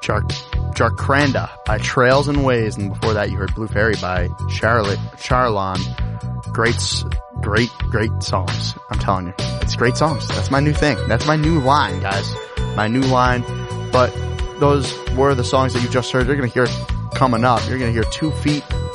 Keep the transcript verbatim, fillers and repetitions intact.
Jar- Jarkranda by Trails and Ways, and before that you heard Blue Fairy by Charlotte Charlon. Great, great, great songs. I'm telling you, it's great songs. That's my new thing. That's my new line, guys. My new line. But those were the songs that you just heard. You're gonna hear coming up. You're gonna hear Two Feet